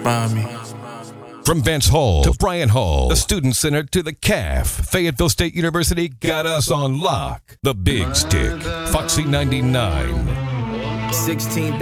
inspire me. From Vance Hall to Bryant Hall, the Student Center to the CAF, Fayetteville State University got us on lock. The Big Stick, Foxy 99. 16,000